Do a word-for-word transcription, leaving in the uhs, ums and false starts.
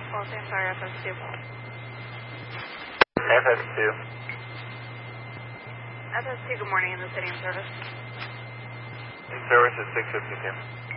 Los Angeles F S two. F S two. F S two, good morning in the city in service. In service is six fifty-two.